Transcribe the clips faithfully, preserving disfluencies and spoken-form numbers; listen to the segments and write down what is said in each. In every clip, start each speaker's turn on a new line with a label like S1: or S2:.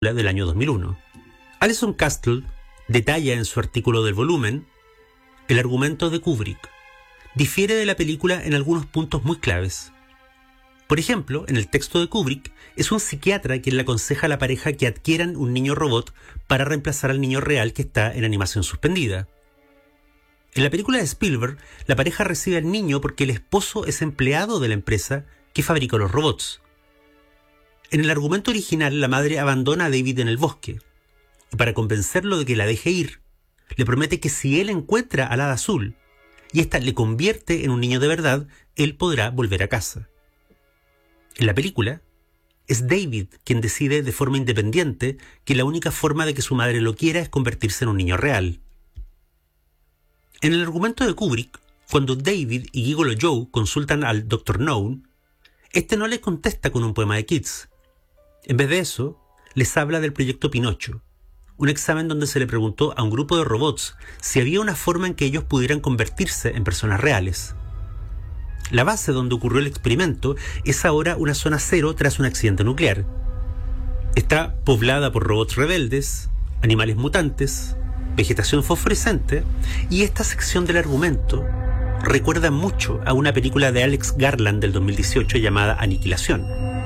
S1: película del año dos mil uno. Alison Castle detalla en su artículo del volumen: el argumento de Kubrick difiere de la película en algunos puntos muy claves. Por ejemplo, en el texto de Kubrick es un psiquiatra quien le aconseja a la pareja que adquieran un niño robot para reemplazar al niño real que está en animación suspendida. En la película de Spielberg, la pareja recibe al niño porque el esposo es empleado de la empresa que fabrica los robots. En el argumento original, la madre abandona a David en el bosque, y para convencerlo de que la deje ir, le promete que si él encuentra al hada azul y ésta le convierte en un niño de verdad, él podrá volver a casa. En la película, es David quien decide de forma independiente que la única forma de que su madre lo quiera es convertirse en un niño real. En el argumento de Kubrick, cuando David y Gigolo Joe consultan al doctor No, este no le contesta con un poema de Keats. En vez de eso, les habla del proyecto Pinocho, un examen donde se le preguntó a un grupo de robots si había una forma en que ellos pudieran convertirse en personas reales. La base donde ocurrió el experimento es ahora una zona cero tras un accidente nuclear. Está poblada por robots rebeldes, animales mutantes, vegetación fosforescente, y esta sección del argumento recuerda mucho a una película de Alex Garland del dos mil dieciocho llamada Aniquilación.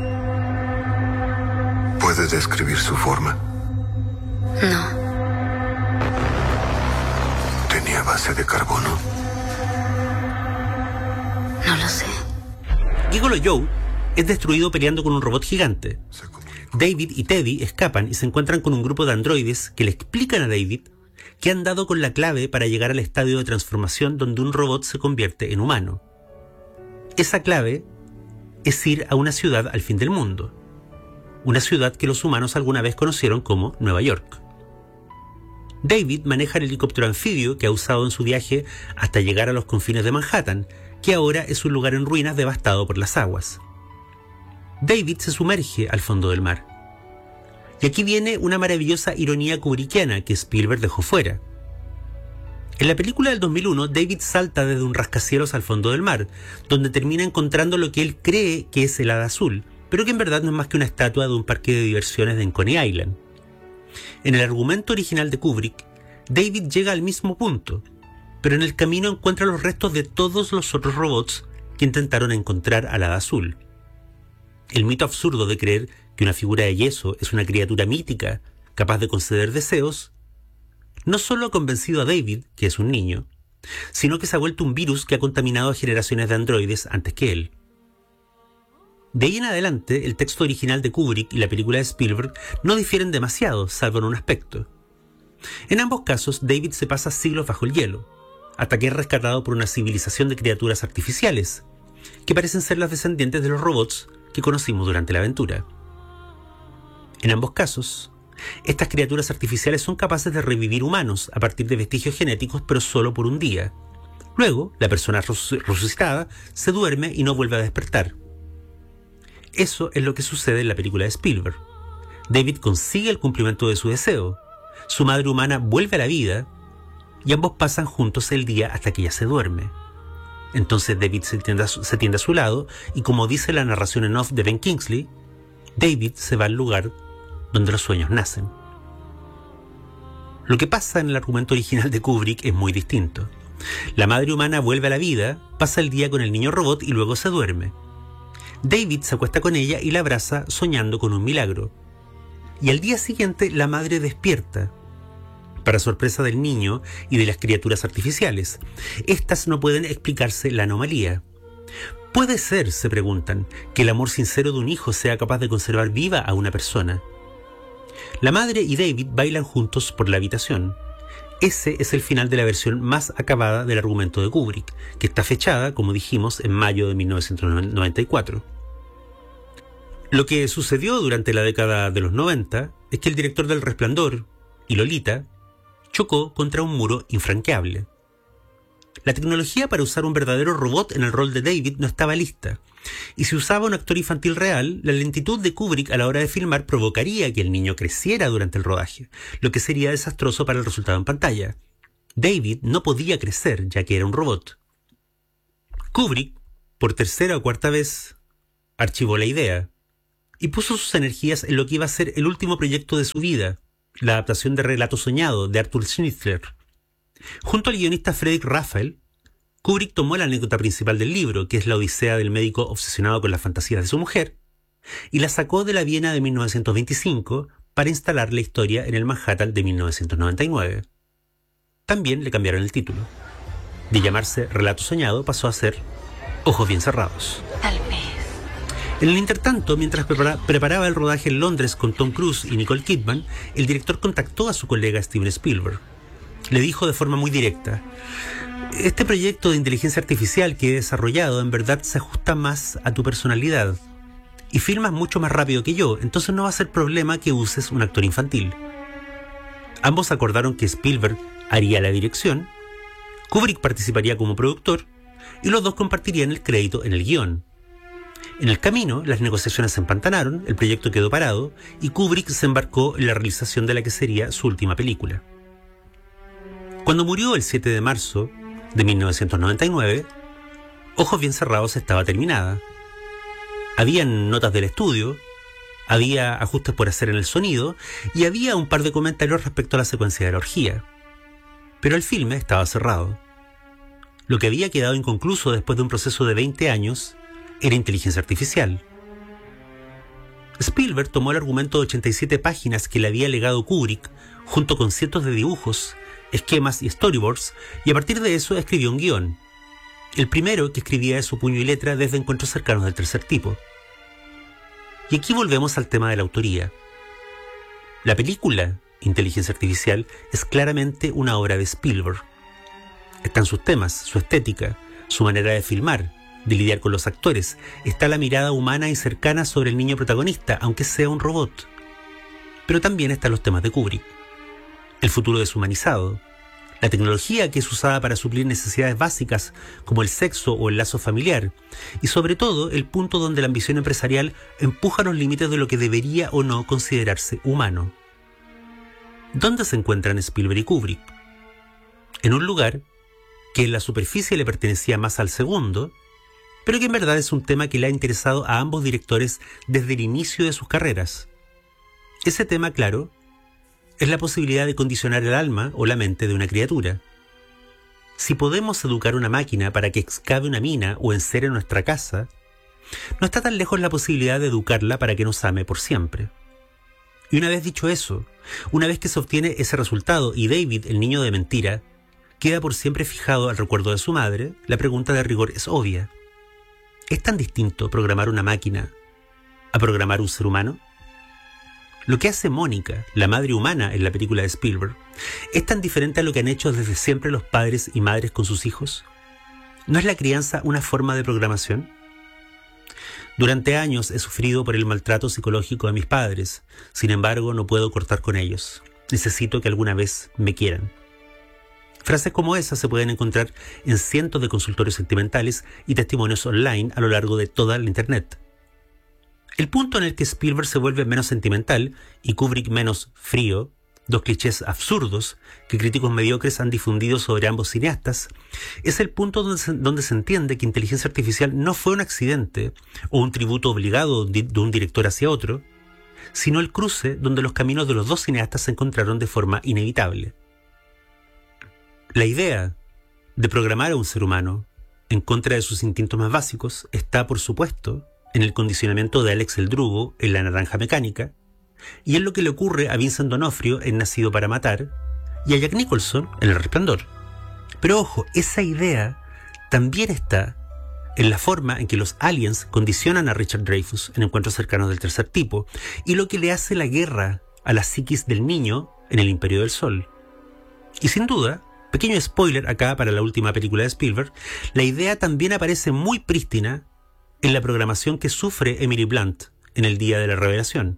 S2: ¿Puede describir su forma?
S3: No.
S2: ¿Tenía base de carbono?
S3: No lo sé.
S1: Gigolo Joe es destruido peleando con un robot gigante. David y Teddy escapan y se encuentran con un grupo de androides que le explican a David que han dado con la clave para llegar al estadio de transformación donde un robot se convierte en humano. Esa clave es ir a una ciudad al fin del mundo. Una ciudad que los humanos alguna vez conocieron como Nueva York. David maneja el helicóptero anfibio que ha usado en su viaje hasta llegar a los confines de Manhattan, que ahora es un lugar en ruinas devastado por las aguas. David se sumerge al fondo del mar. Y aquí viene una maravillosa ironía kubrickiana que Spielberg dejó fuera. En la película del dos mil uno, David salta desde un rascacielos al fondo del mar, donde termina encontrando lo que él cree que es el hada azul, pero que en verdad no es más que una estatua de un parque de diversiones de Coney Island. En el argumento original de Kubrick, David llega al mismo punto, pero en el camino encuentra los restos de todos los otros robots que intentaron encontrar al hada azul. El mito absurdo de creer que una figura de yeso es una criatura mítica capaz de conceder deseos, no solo ha convencido a David, que es un niño, sino que se ha vuelto un virus que ha contaminado a generaciones de androides antes que él. De ahí en adelante, el texto original de Kubrick y la película de Spielberg no difieren demasiado, salvo en un aspecto. En ambos casos, David se pasa siglos bajo el hielo, hasta que es rescatado por una civilización de criaturas artificiales, que parecen ser las descendientes de los robots que conocimos durante la aventura. En ambos casos, estas criaturas artificiales son capaces de revivir humanos a partir de vestigios genéticos, pero solo por un día. Luego, la persona resucitada se duerme y no vuelve a despertar. Eso es lo que sucede en la película de Spielberg. David consigue el cumplimiento de su deseo, su madre humana vuelve a la vida y ambos pasan juntos el día hasta que ella se duerme. Entonces David se tiende, a su, se tiende a su lado y, como dice la narración en off de Ben Kingsley, David se va al lugar donde los sueños nacen. Lo que pasa en el argumento original de Kubrick es muy distinto. La madre humana vuelve a la vida, pasa el día con el niño robot y luego se duerme. David se acuesta con ella y la abraza soñando con un milagro. Y al día siguiente la madre despierta, para sorpresa del niño y de las criaturas artificiales. Estas no pueden explicarse la anomalía. ¿Puede ser, se preguntan, que el amor sincero de un hijo sea capaz de conservar viva a una persona? La madre y David bailan juntos por la habitación. Ese es el final de la versión más acabada del argumento de Kubrick, que está fechada, como dijimos, en mayo de mil novecientos noventa y cuatro. Lo que sucedió durante la década de los noventa es que el director del Resplandor y Lolita chocó contra un muro infranqueable. La tecnología para usar un verdadero robot en el rol de David no estaba lista, y si usaba un actor infantil real, la lentitud de Kubrick a la hora de filmar provocaría que el niño creciera durante el rodaje, lo que sería desastroso para el resultado en pantalla. David no podía crecer, ya que era un robot. Kubrick, por tercera o cuarta vez, archivó la idea, y puso sus energías en lo que iba a ser el último proyecto de su vida, la adaptación de Relato Soñado de Arthur Schnitzler. Junto al guionista Frederick Raphael, Kubrick tomó la anécdota principal del libro, que es la odisea del médico obsesionado con las fantasías de su mujer, y la sacó de la Viena de mil novecientos veinticinco para instalar la historia en el Manhattan de mil novecientos noventa y nueve. También le cambiaron el título. De llamarse Relato Soñado pasó a ser Ojos Bien Cerrados.
S3: Tal vez.
S1: En el intertanto, mientras prepara- preparaba el rodaje en Londres con Tom Cruise y Nicole Kidman, el director contactó a su colega Steven Spielberg. Le dijo de forma muy directa: este proyecto de inteligencia artificial que he desarrollado en verdad se ajusta más a tu personalidad y filmas mucho más rápido que yo, entonces no va a ser problema que uses un actor infantil. Ambos acordaron que Spielberg haría la dirección, Kubrick participaría como productor y los dos compartirían el crédito en el guión. En el camino, las negociaciones se empantanaron, el proyecto quedó parado y Kubrick se embarcó en la realización de la que sería su última película. Cuando murió el siete de marzo de mil novecientos noventa y nueve, Ojos Bien Cerrados estaba terminada. Habían notas del estudio, había ajustes por hacer en el sonido y había un par de comentarios respecto a la secuencia de la orgía. Pero el filme estaba cerrado. Lo que había quedado inconcluso después de un proceso de veinte años era inteligencia artificial. Spielberg tomó el argumento de ochenta y siete páginas que le había legado Kubrick, junto con cientos de dibujos, esquemas y storyboards, y a partir de eso escribió un guión. El primero que escribía de su puño y letra desde encuentros cercanos del tercer tipo. Y aquí volvemos al tema de la autoría. La película Inteligencia Artificial es claramente una obra de Spielberg. Están sus temas, su estética, su manera de filmar, de lidiar con los actores. Está la mirada humana y cercana sobre el niño protagonista, aunque sea un robot. Pero también están los temas de Kubrick. El futuro deshumanizado, la tecnología que es usada para suplir necesidades básicas como el sexo o el lazo familiar, y sobre todo el punto donde la ambición empresarial empuja los límites de lo que debería o no considerarse humano. ¿Dónde se encuentran Spielberg y Kubrick? En un lugar que en la superficie le pertenecía más al segundo, pero que en verdad es un tema que le ha interesado a ambos directores desde el inicio de sus carreras. Ese tema, claro, es la posibilidad de condicionar el alma o la mente de una criatura. Si podemos educar una máquina para que excave una mina o encere nuestra casa, no está tan lejos la posibilidad de educarla para que nos ame por siempre. Y una vez dicho eso, una vez que se obtiene ese resultado y David, el niño de mentira, queda por siempre fijado al recuerdo de su madre, la pregunta de rigor es obvia. ¿Es tan distinto programar una máquina a programar un ser humano? Lo que hace Mónica, la madre humana en la película de Spielberg, ¿es tan diferente a lo que han hecho desde siempre los padres y madres con sus hijos? ¿No es la crianza una forma de programación? Durante años he sufrido por el maltrato psicológico de mis padres, sin embargo no puedo cortar con ellos. Necesito que alguna vez me quieran. Frases como esas se pueden encontrar en cientos de consultorios sentimentales y testimonios online a lo largo de toda la internet. El punto en el que Spielberg se vuelve menos sentimental y Kubrick menos frío, dos clichés absurdos que críticos mediocres han difundido sobre ambos cineastas, es el punto donde se, donde se entiende que Inteligencia Artificial no fue un accidente o un tributo obligado de, de un director hacia otro, sino el cruce donde los caminos de los dos cineastas se encontraron de forma inevitable. La idea de programar a un ser humano en contra de sus instintos más básicos está, por supuesto, en el condicionamiento de Alex el Drugo en La Naranja Mecánica, y en lo que le ocurre a Vincent D'Onofrio en Nacido para Matar, y a Jack Nicholson en El Resplandor. Pero ojo, esa idea también está en la forma en que los aliens condicionan a Richard Dreyfuss en Encuentros Cercanos del Tercer Tipo, y lo que le hace la guerra a la psiquis del niño en El Imperio del Sol. Y sin duda, pequeño spoiler acá para la última película de Spielberg, la idea también aparece muy prístina en la programación que sufre Emily Blunt en El Día de la Revelación.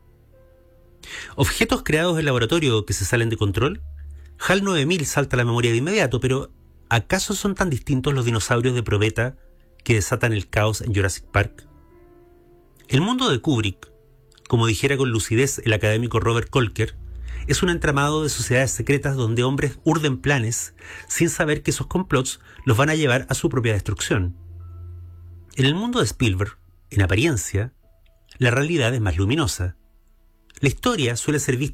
S1: Objetos creados en laboratorio que se salen de control. HAL nueve mil salta a la memoria de inmediato, pero ¿acaso son tan distintos los dinosaurios de probeta que desatan el caos en Jurassic Park? El mundo de Kubrick, como dijera con lucidez el académico Robert Kolker, es un entramado de sociedades secretas donde hombres urden planes sin saber que esos complots los van a llevar a su propia destrucción. En el mundo de Spielberg, en apariencia, La realidad es más luminosa. La historia suele ser